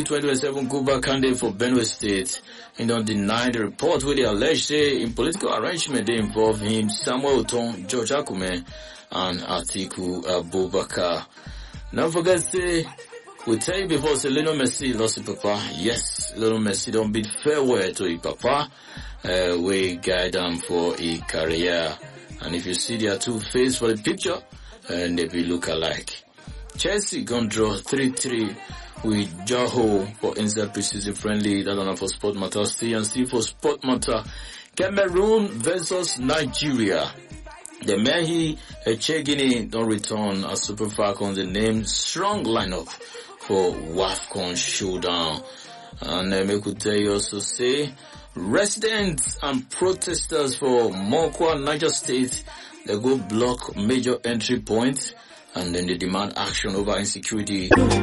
2027 Guba candidate for Benue State. He don't deny the report where they allege say in political arrangement they involve him, Samuel Oton, George Akume, and Atiku Abubakar. Don't forget say, we tell you before say Lionel Messi lost his papa. Yes, Lionel Messi don't bid farewell to his papa. We guide him for a career. And if you see their two faces for the picture, and they will look alike. Chelsea gonna draw 3-3 with Joho for inside preseason friendly. That's on for Sport Matter. C for Sport Matter. Cameroon versus Nigeria. The Mehi Echegini don't return as Super Falcons. The name strong lineup for WAFCON showdown. And I could tell you also say residents and protesters for Mokwa, Niger State, they go block major entry points and then they demand action over insecurity